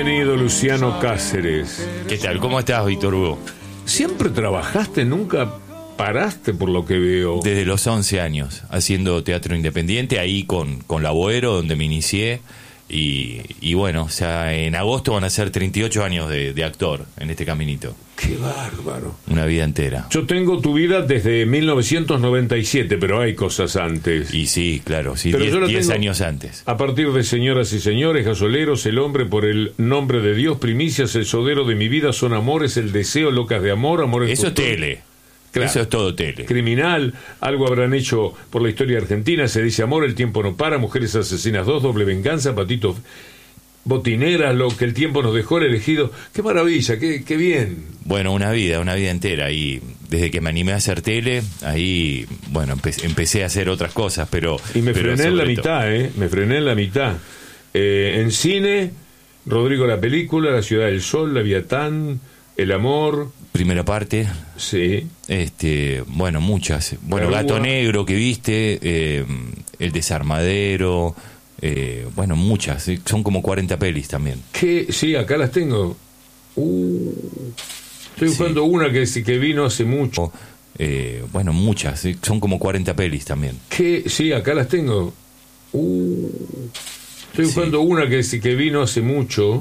Bienvenido, Luciano Cáceres. ¿Qué tal? ¿Cómo estás, Víctor Hugo? ¿Siempre trabajaste? ¿Nunca paraste, por lo que veo? Desde los 11 años, haciendo teatro independiente, ahí con La Boero, donde me inicié. Y bueno, o sea, en agosto van a ser 38 años de actor en este caminito. ¡Qué bárbaro! Una vida entera. Yo tengo tu vida desde 1997, pero hay cosas antes. Y sí, claro, sí, Pero 10 años antes. A partir de Señoras y Señores, Gasoleros, El Hombre por el Nombre de Dios, Primicias, El Sodero de mi vida, Son Amores, El Deseo, Locas de Amor, Amores... Eso es tele. Claro. Eso es todo tele. Criminal, algo habrán hecho por la historia argentina, Se dice amor, El tiempo no para, Mujeres asesinas 2, Doble venganza, Patitos Botineras, Lo que el tiempo nos dejó, El elegido. ¡Qué maravilla! ¡Qué bien! Bueno, una vida entera. Y desde que me animé a hacer tele, ahí, bueno, empecé a hacer otras cosas, pero... Y me frené en la mitad, Me frené en la mitad. En cine, Rodrigo la película, La ciudad del sol, Leviatán, El amor... Primera parte. Sí. Bueno, muchas. Bueno, Gato Negro que viste, El desarmadero, bueno, muchas. Son como 40 pelis también. Sí, acá las tengo. Estoy buscando una que vino hace mucho. Bueno, muchas. Son como 40 pelis también. Sí, acá las tengo. Estoy buscando una que vino hace mucho.